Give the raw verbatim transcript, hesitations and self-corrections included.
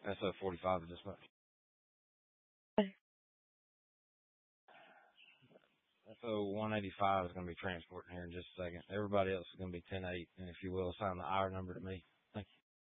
S O forty-five is dispatch. S O one eighty-five is going to be transporting here in just a second. Everybody else is going to be ten eight, and if you will, assign the hour number to me.